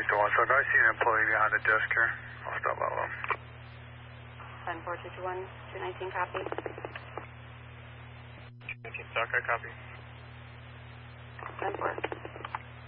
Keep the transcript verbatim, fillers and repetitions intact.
to one Stock. I see an employee behind the desk here. I'll stop by with him. ten four two two one, two nineteen, copy. two nineteen Stock, I copy. ten four.